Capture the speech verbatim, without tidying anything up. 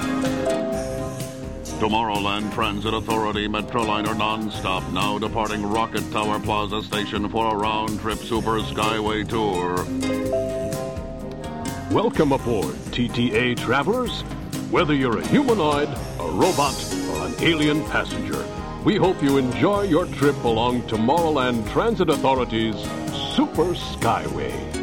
Tomorrowland Transit Authority Metroliner nonstop now departing Rocket Tower Plaza Station for a round-trip Super Skyway tour. Welcome aboard, T T A travelers. Whether you're a humanoid, a robot, or an alien passenger, we hope you enjoy your trip along Tomorrowland Transit Authority's Super Skyway.